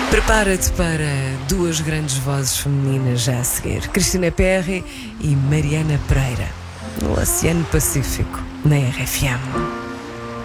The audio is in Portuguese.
Prepara-te para duas grandes vozes femininas já a seguir. Cristina Perry e Mariana Pereira, no Oceano Pacífico, na RFM.